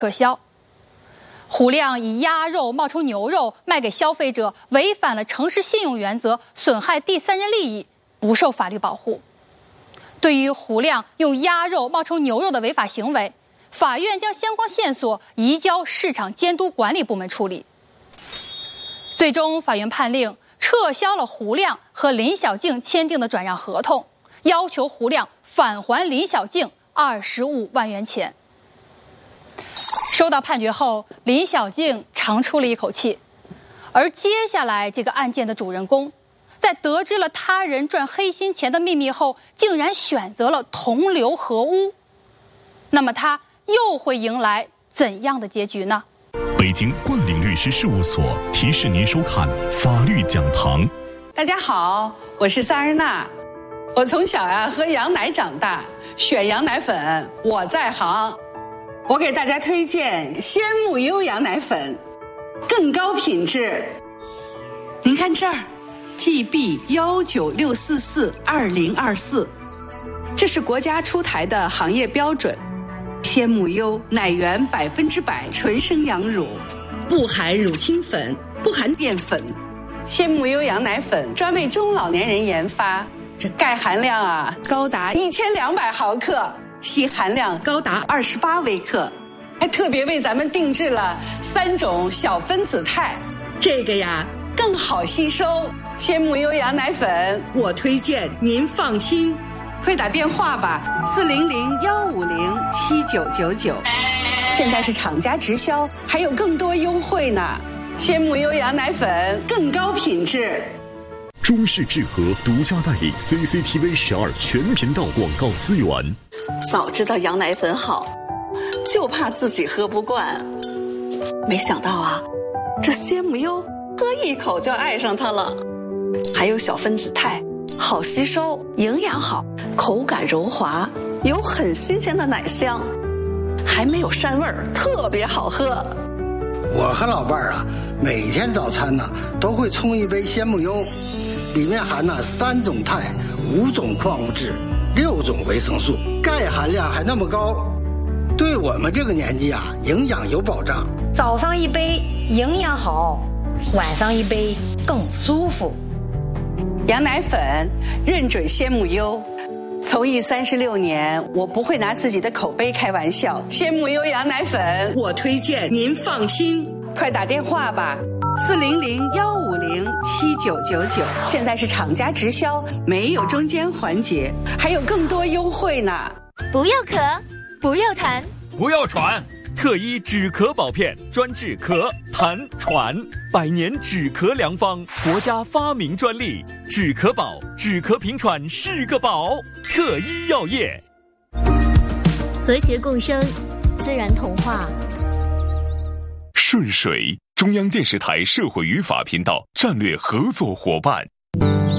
撤销。虎亮以鸭肉冒充牛肉卖给消费者，违反了诚实信用原则，损害第三人利益，不受法律保护。对于虎亮用鸭肉冒充牛肉的违法行为，法院将相关线索移交市场监督管理部门处理。最终，法院判令撤销了胡亮和林小静签订的转让合同，要求胡亮返还林小静25万元钱。收到判决后，林小静长出了一口气。而接下来这个案件的主人公，在得知了他人赚黑心钱的秘密后，竟然选择了同流合污。那么他又会迎来怎样的结局呢？ 北京冠岭律师事务所提示您收看法律讲堂。 大家好，我是萨尔娜。我从小喝羊奶长大，选羊奶粉我在行。我给大家推荐鲜木优羊奶粉，更高品质。您看这儿 GB196442024，这是国家出台的行业标准。鲜木优奶源100%纯生羊乳，不含乳清粉，不含淀粉。鲜木优羊奶粉专为中老年人研发，这钙含量高达1200毫克，硒含量高达28微克，还特别为咱们定制了3种小分子肽，这个更好吸收。鲜木优羊奶粉我推荐，您放心。快打电话吧，400-150-7999。现在是厂家直销，还有更多优惠呢。鲜木优羊奶粉更高品质。 中视智和独家代理 CCTV 12全频道广告资源。 早知道羊奶粉好，就怕自己喝不惯。没想到这鲜木优喝一口就爱上它了。还有小分子肽，好吸收，营养好，口感柔滑，有很新鲜的奶香，还没有膻味儿，特别好喝。 我和老伴儿每天早餐都会冲一杯鲜木优，里面含3种肽、5种矿物质、6种维生素，钙含量还那么高，对我们这个年纪营养有保障。 早上一杯营养好，晚上一杯更舒服。 羊奶粉认准鲜木优，从艺36年，我不会拿自己的口碑开玩笑。鲜木优羊奶粉我推荐，您放心。快打电话吧，400-150-7999。现在是厂家直销，没有中间环节，还有更多优惠呢。 不要咳，不要痰， 不要喘。特医止咳宝片专治咳、痰、喘，100年止咳良方，国家发明专利。止咳宝，止咳平喘是个宝。特医药业， 和谐共生，自然童话。 顺水，中央电视台社会与法频道战略合作伙伴。